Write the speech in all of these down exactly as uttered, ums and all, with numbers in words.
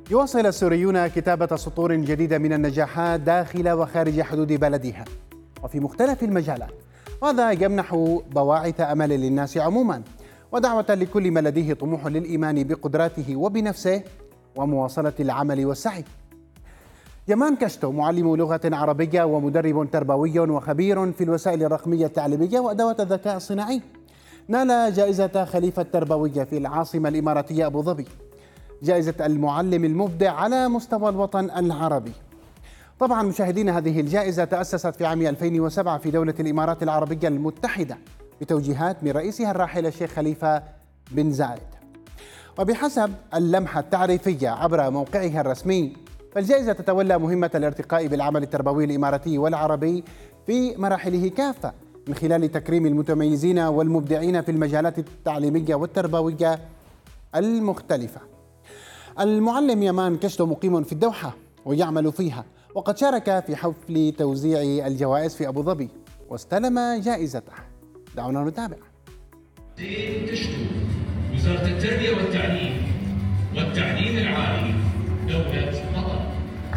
يواصل السوريون كتابة سطور جديدة من النجاحات داخل وخارج حدود بلدها وفي مختلف المجالات، وهذا يمنح بواعث أمل للناس عموما ودعوة لكل من لديه طموح للإيمان بقدراته وبنفسه ومواصلة العمل والسعي. يمان كشتو معلم لغة عربية ومدرب تربوي وخبير في الوسائل الرقمية التعليمية وأدوات الذكاء الصناعي، نال جائزة خليفة التربوية في العاصمة الإماراتية أبو ظبي، جائزة المعلم المبدع على مستوى الوطن العربي. طبعا مشاهدين، هذه الجائزة تأسست في عام ألفين وسبعة في دولة الإمارات العربية المتحدة بتوجيهات من رئيسها الراحل الشيخ خليفة بن زايد. وبحسب اللمحة التعريفية عبر موقعها الرسمي، فالجائزة تتولى مهمة الارتقاء بالعمل التربوي الإماراتي والعربي في مراحله كافة من خلال تكريم المتميزين والمبدعين في المجالات التعليمية والتربوية المختلفة. المعلم يمان كشتو مقيم في الدوحة ويعمل فيها، وقد شارك في حفل توزيع الجوائز في أبو ظبي واستلم جائزته. دعونا نتابع. زين كشتو، وزارة التربية والتعليم والتعليم العالي، دولة قطر.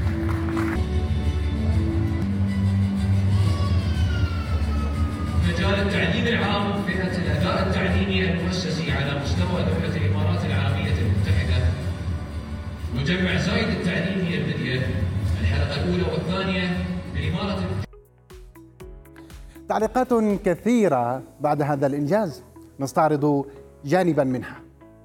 مجال التعليم العام فئة الأداء التعليمي المؤسسي على مستوى دولة الإمارات العربية المتحدة. مجمع زايد التعليمي البدية، الحلقة الأولى والثانية بالإمارة المتحدة. تعليقات كثيرة بعد هذا الإنجاز، نستعرض جانبا منها.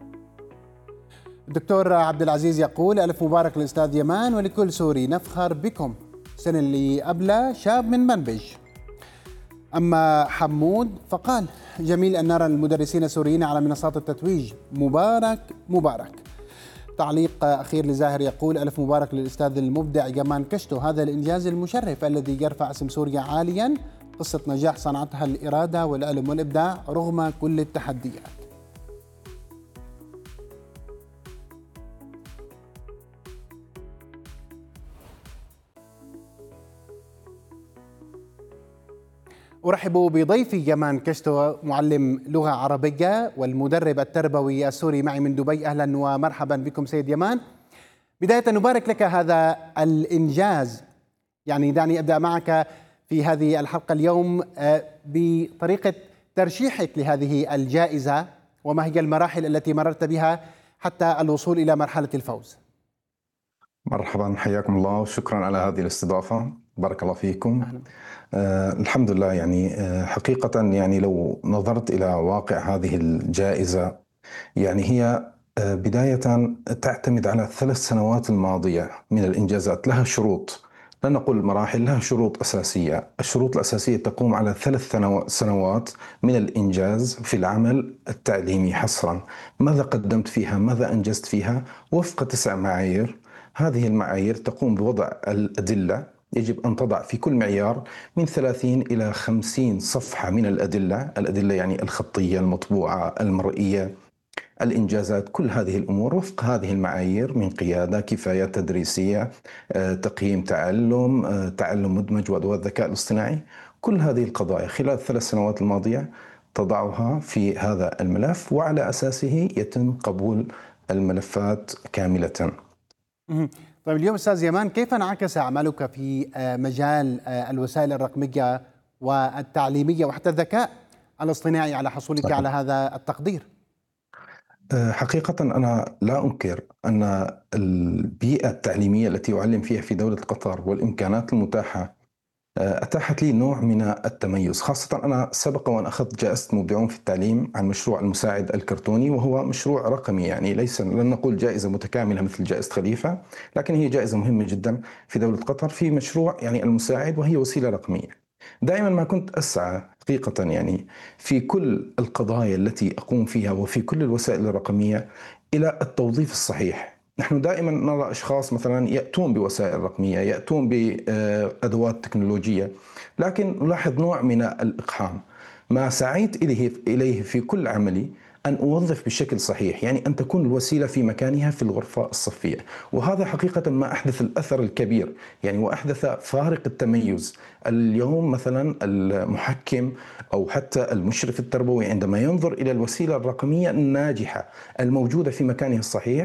الدكتور عبد العزيز يقول: ألف مبارك للأستاذ يمان ولكل سوري، نفخر بكم. السنة اللي قبلها شاب من منبج. أما حمود فقال: جميل أن نرى المدرسين السوريين على منصات التتويج، مبارك مبارك. تعليق أخير لزاهر يقول: ألف مبارك للأستاذ المبدع يمان كشتو، هذا الإنجاز المشرف الذي يرفع اسم سوريا عاليا، قصة نجاح صنعتها الإرادة والعلم والإبداع رغم كل التحديات. أرحب بضيفي يمان كشتو، معلم لغة عربية والمدرب التربوي السوري، معي من دبي. أهلا ومرحبا بكم سيد يمان. بداية نبارك لك هذا الإنجاز. يعني دعني أبدأ معك في هذه الحلقة اليوم بطريقة ترشيحك لهذه الجائزة، وما هي المراحل التي مررت بها حتى الوصول إلى مرحلة الفوز. مرحبا، حياكم الله وشكرا على هذه الاستضافة، بارك الله فيكم. آه الحمد لله. يعني آه حقيقة يعني لو نظرت إلى واقع هذه الجائزة، يعني هي آه بداية تعتمد على الثلاث سنوات الماضية من الإنجازات. لها شروط، لا نقول مراحل، لها شروط أساسية. الشروط الأساسية تقوم على ثلاث سنوات من الإنجاز في العمل التعليمي حصرا. ماذا قدمت فيها؟ ماذا أنجزت فيها؟ وفق تسع معايير. هذه المعايير تقوم بوضع الأدلة، يجب أن تضع في كل معيار من ثلاثين إلى خمسين صفحة من الأدلة. الأدلة يعني الخطية، المطبوعة، المرئية، الإنجازات، كل هذه الأمور وفق هذه المعايير من قيادة، كفايات تدريسية، تقييم تعلم، تعلم مدمج وأدوات الذكاء الاصطناعي. كل هذه القضايا خلال الثلاث سنوات الماضية تضعها في هذا الملف، وعلى أساسه يتم قبول الملفات كاملة. طيب اليوم أستاذ يمان، كيف انعكس عملك في مجال الوسائل الرقمية والتعليمية وحتى الذكاء الاصطناعي على حصولك صحيح. على هذا التقدير؟ حقيقة أنا لا أنكر أن البيئة التعليمية التي أعلم فيها في دولة قطر والإمكانات المتاحة أتاحت لي نوع من التميز. خاصة أنا سبق وأن أخذت جائزة مبدعون في التعليم عن مشروع المساعد الكرتوني، وهو مشروع رقمي، يعني ليس لن نقول جائزة متكاملة مثل جائزة خليفة، لكن هي جائزة مهمة جدا في دولة قطر في مشروع يعني المساعد، وهي وسيلة رقمية. دائما ما كنت أسعى حقيقة يعني في كل القضايا التي أقوم فيها وفي كل الوسائل الرقمية إلى التوظيف الصحيح. نحن دائما نرى أشخاص مثلا يأتون بوسائل رقمية، يأتون بأدوات تكنولوجية، لكن نلاحظ نوع من الإقحام. ما سعيت إليه إليه في كل عملي أن أوظف بشكل صحيح، يعني أن تكون الوسيلة في مكانها في الغرفة الصفية. وهذا حقيقة ما أحدث الأثر الكبير يعني، وأحدث فارق التميز. اليوم مثلا المحكم أو حتى المشرف التربوي عندما ينظر إلى الوسيلة الرقمية الناجحة الموجودة في مكانها الصحيح،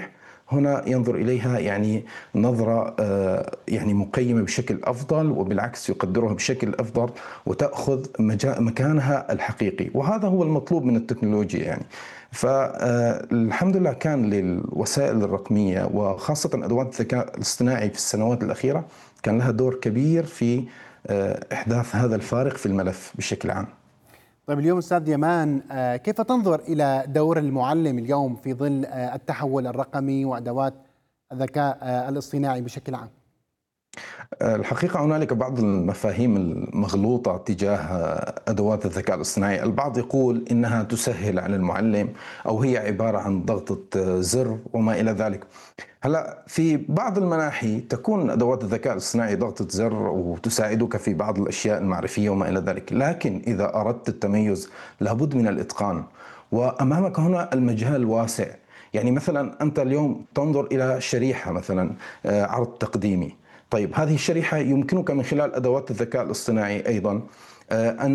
هنا ينظر إليها يعني نظرة يعني مقيمة بشكل أفضل، وبالعكس يقدرها بشكل أفضل وتأخذ مكانها الحقيقي، وهذا هو المطلوب من التكنولوجيا يعني. فالحمد لله كان للوسائل الرقمية وخاصة أدوات الذكاء الاصطناعي في السنوات الأخيرة كان لها دور كبير في إحداث هذا الفارق في الملف بشكل عام. طيب اليوم أستاذ يمان، كيف تنظر إلى دور المعلم اليوم في ظل التحول الرقمي وأدوات الذكاء الاصطناعي بشكل عام؟ الحقيقة هنالك بعض المفاهيم المغلوطة تجاه أدوات الذكاء الاصطناعي. البعض يقول إنها تسهل على المعلم أو هي عبارة عن ضغطة زر وما إلى ذلك. هلا في بعض المناحي تكون أدوات الذكاء الاصطناعي ضغطة زر وتساعدك في بعض الأشياء المعرفية وما إلى ذلك، لكن إذا أردت التميز لابد من الإتقان، وأمامك هنا المجال واسع. يعني مثلا أنت اليوم تنظر إلى شريحة مثلا عرض تقديمي، طيب هذه الشريحة يمكنك من خلال أدوات الذكاء الاصطناعي أيضا أن